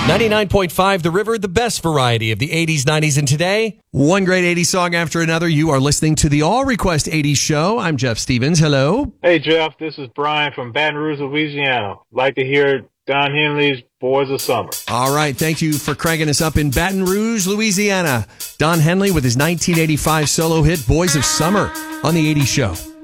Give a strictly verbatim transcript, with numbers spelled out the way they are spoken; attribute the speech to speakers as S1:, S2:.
S1: ninety-nine point five The River, the best variety of the eighties, nineties, and today. One great eighties song after another. You are listening to the All Request eighties Show. I'm Jeff Stevens. Hello.
S2: Hey, Jeff. This is Brian from Baton Rouge, Louisiana. Like to hear Don Henley's Boys of Summer.
S1: All right. Thank you for cranking us up in Baton Rouge, Louisiana. Don Henley with his nineteen eighty-five solo hit, Boys of Summer, on the eighties Show.